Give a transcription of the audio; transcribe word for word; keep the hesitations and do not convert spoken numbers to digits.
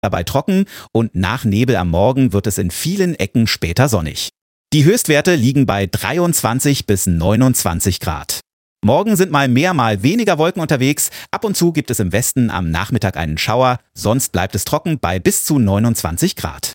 dabei trocken und nach Nebel am Morgen wird es in vielen Ecken später sonnig. Die Höchstwerte liegen bei dreiundzwanzig bis neunundzwanzig Grad. Morgen sind mal mehr, mal weniger Wolken unterwegs. Ab und zu gibt es im Westen am Nachmittag einen Schauer, sonst bleibt es trocken bei bis zu neunundzwanzig Grad.